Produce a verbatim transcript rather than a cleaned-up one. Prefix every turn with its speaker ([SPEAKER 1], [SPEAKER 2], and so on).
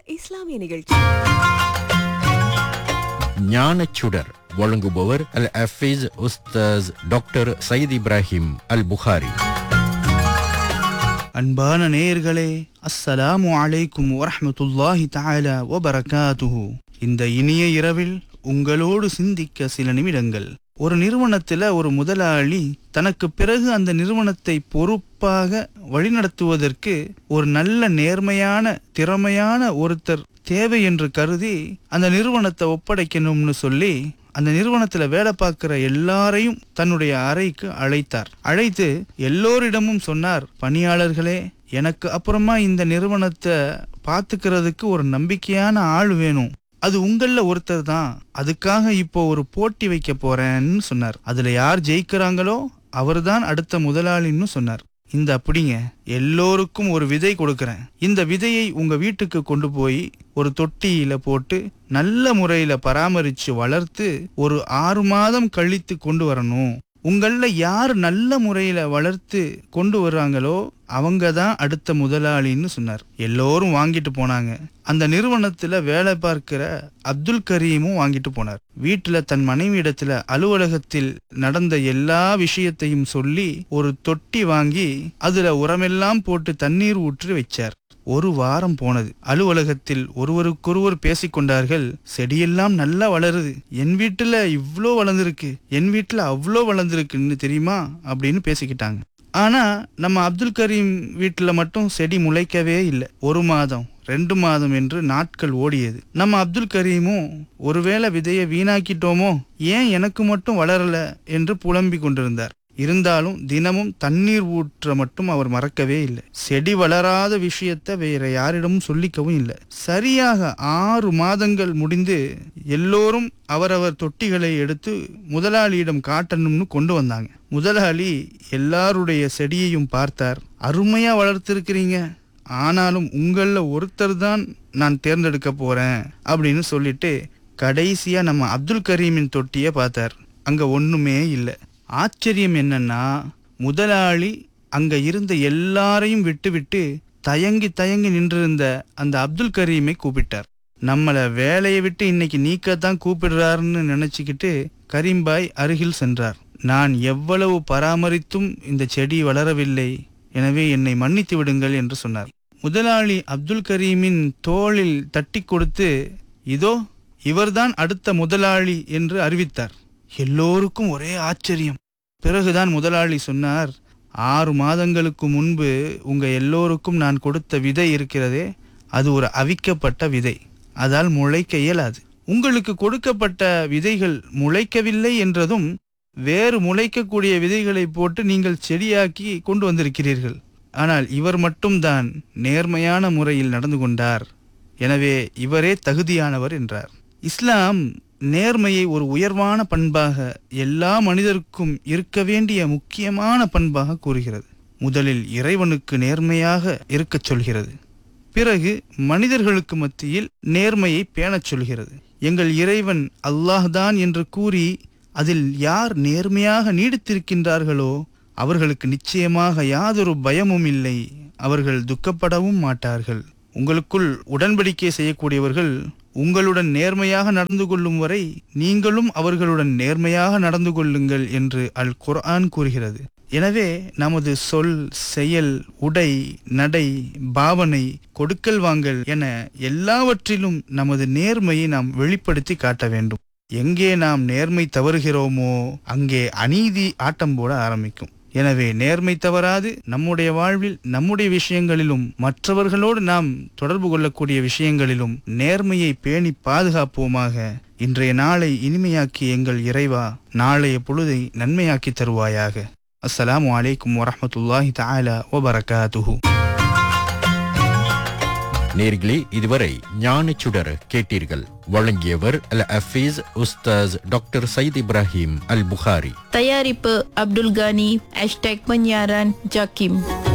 [SPEAKER 1] இஸ்லாமிய நிகழ்ச்சி.
[SPEAKER 2] ஞானச்சுடர் வழங்குபவர் அல் ஹஃபீஸ் உஸ்தாஸ் டாக்டர் சயீத் இப்ராஹிம் அல் புகாரி.
[SPEAKER 3] அன்பான நேயர்களே, அஸ்ஸலாமு அலைக்கும் வரஹ்மத்துல்லாஹி தஆலா வபரகாத்துஹு. இந்த இனிய இரவில் உங்களோடு சிந்திக்க சில நிமிடங்கள். ஒரு நிறுவனத்தில் ஒரு முதலாளி தனக்கு பிறகு அந்த நிறுவனத்தை பொறுப்பாக வழிநடத்துவதற்கு ஒரு நல்ல நேர்மையான திறமையான ஒருத்தர் தேவை என்று கருதி அந்த நிறுவனத்தை ஒப்படைக்கணும்னு சொல்லி அந்த நிறுவனத்துல வேலை பார்க்கிற எல்லாரையும் தன்னுடைய அறைக்கு அழைத்தார். அழைத்து எல்லோரிடமும் சொன்னார், பணியாளர்களே, எனக்கு அப்புறமா இந்த நிறுவனத்தை பார்த்துக்கிறதுக்கு ஒரு நம்பிக்கையான ஆள் வேணும். அது உங்கள ஒருத்தர் தான். அதுக்காக இப்போ ஒரு போட்டி வைக்க போறேன்னு சொன்னார். அதுல யார் ஜெயிக்கிறாங்களோ அவர்தான் அடுத்த முதலாளின்னு சொன்னார். இந்த அப்படிங்க, எல்லோருக்கும் ஒரு விதை கொடுக்கறேன். இந்த விதையை உங்க வீட்டுக்கு கொண்டு போய் ஒரு தொட்டியில போட்டு நல்ல முறையில பராமரிச்சு வளர்த்து ஒரு ஆறு மாதம் கழித்து கொண்டு வரணும். உங்கள யார் நல்ல முறையில வளர்த்து கொண்டு வர்றாங்களோ அவங்க தான் அடுத்த முதலாளின்னு சொன்னார். எல்லோரும் வாங்கிட்டு போனாங்க. அந்த நிறுவனத்துல வேலை பார்க்கிற அப்துல் கரீமும் வாங்கிட்டு போனார். வீட்டுல தன் மனைவி இடத்துல அலுவலகத்தில் நடந்த எல்லா விஷயத்தையும் சொல்லி ஒரு தொட்டி வாங்கி அதுல உரமெல்லாம் போட்டு தண்ணீர் ஊற்றி வச்சார். ஒரு வாரம் போனது. அலுவலகத்தில் ஒருவருக்கொருவர் பேசிக்கொண்டார்கள். செடியெல்லாம் நல்லா வளருது, என் வீட்டுல இவ்ளோ வளர்ந்துருக்கு, என் வீட்டுல அவ்வளோ வளர்ந்துருக்குன்னு தெரியுமா அப்படின்னு பேசிக்கிட்டாங்க. ஆனா நம்ம அப்துல் கரீம் வீட்டுல மட்டும் செடி முளைக்கவே இல்லை. ஒரு மாதம் ரெண்டு மாதம் என்று நாட்கள் ஓடியது. நம்ம அப்துல் கரீமும் ஒருவேளை விதையை வீணாக்கிட்டோமோ, ஏன் எனக்கு மட்டும் வளரல என்று புலம்பிக் கொண்டிருந்தார். இருந்தாலும் தினமும் தண்ணீர் ஊற்ற மட்டும் அவர் மறக்கவே இல்லை. செடி வளராத விஷயத்தை வேற யாரிடமும் சொல்லிக்கவும் இல்லை. சரியாக ஆறு மாதங்கள் முடிந்து எல்லோரும் அவரவர் தொட்டிகளை எடுத்து முதலாளியிடம் காட்டணும்னு கொண்டு வந்தாங்க. முதலாளி எல்லாருடைய செடியையும் பார்த்தார். அருமையா வளர்த்திருக்கிறீங்க, ஆனாலும் உங்கள ஒருத்தர் தான் நான் தேர்ந்தெடுக்க போறேன் அப்படின்னு சொல்லிட்டு கடைசியா நம்ம அப்துல் கரீமின் தொட்டியை பார்த்தார். அங்க ஒண்ணுமே இல்லை. ஆச்சரியம் என்னன்னா, முதலாளி அங்க இருந்த எல்லாரையும் விட்டுவிட்டு தயங்கி தயங்கி நின்றிருந்த அந்த அப்துல் கரீமை கூப்பிட்டார். நம்மள வேலையை விட்டு இன்னைக்கு நீக்கத்தான் கூப்பிடுறாருன்னு நினைச்சுக்கிட்டு கரீம்பாய் அருகில் சென்றார். நான் எவ்வளவு பராமரித்தும் இந்த செடி வளரவில்லை, எனவே என்னை மன்னித்து விடுங்கள் என்று சொன்னார். முதலாளி அப்துல் கரீமின் தோளில் தட்டி கொடுத்து, இதோ இவர்தான் அடுத்த முதலாளி என்று அறிவித்தார். எல்லோருக்கும் ஒரே ஆச்சரியம். பிறகுதான் முதலாளி சொன்னார், ஆறு மாதங்களுக்கு முன்பு உங்க எல்லோருக்கும் நான் கொடுத்த விதை இருக்கிறதே, அது ஒரு அவிக்கப்பட்ட விதை, அதால் முளைக்க இயலாது. உங்களுக்கு கொடுக்கப்பட்ட விதைகள் முளைக்கவில்லை என்றதும் வேறு முளைக்கக்கூடிய விதைகளை போட்டு நீங்கள் செடியாக்கி கொண்டு வந்திருக்கிறீர்கள். ஆனால் இவர் மட்டும்தான் நேர்மையான முறையில் நடந்து கொண்டார், எனவே இவரே தகுதியானவர் என்றார். இஸ்லாம் நேர்மையை ஒரு உயர்வான பண்பாக, எல்லா மனிதருக்கும் இருக்க வேண்டிய முக்கியமான பண்பாக கூறுகிறது. முதலில் இறைவனுக்கு நேர்மையாக இருக்கச் சொல்கிறது. பிறகு மனிதர்களுக்கு மத்தியில் நேர்மையை பேணச் சொல்கிறது. எங்கள் இறைவன் அல்லாஹ்தான் என்று கூறி அதில் யார் நேர்மையாக நீடித்திருக்கின்றார்களோ அவர்களுக்கு நிச்சயமாக யாதொரு பயமும் இல்லை, அவர்கள் துக்கப்படவும் மாட்டார்கள். உங்களுக்குள் உடன்படிக்கை செய்யக்கூடியவர்கள் உங்களுடன் நேர்மையாக நடந்து கொள்ளும் வரை நீங்களும் அவர்களுடன் நேர்மையாக நடந்து கொள்ளுங்கள் என்று அல் குர்ஆன் கூறுகிறது. எனவே நமது சொல், செயல், உடை, நடை, பாவனை, கொடுக்கல் வாங்கல் என எல்லாவற்றிலும் நமது நேர்மையை நாம் வெளிப்படுத்தி காட்ட வேண்டும். எங்கே நாம் நேர்மை தவறுகிறோமோ அங்கே அநீதி ஆட்டம் போட ஆரம்பிக்கும். எனவே நேர்மை தவறாது நம்முடைய வாழ்வில், நம்முடைய விஷயங்களிலும், மற்றவர்களோடு நாம் தொடர்பு கொள்ளக்கூடிய விஷயங்களிலும் நேர்மையை பேணி பாதுகாப்போமாக. இன்றைய நாளை இனிமையாக்கி எங்கள் இறைவா நாளைய பொழுதை நன்மையாக்கி தருவாயாக. அஸ்ஸலாமு அலைக்கும் வரஹ்மத்துல்லாஹி தஆலா வபரகாத்துஹு.
[SPEAKER 2] நேர்களே, இதுவரை ஞானச்சுடர் கேட்டீர்கள். வழங்கியவர் அல் ஹஃபீஸ் உஸ்தாஸ் டாக்டர் சயீத் இப்ராஹிம் அல் புகாரி.
[SPEAKER 4] தயாரிப்பு Abdul Ghani. Hashtag penyiaran Jakim.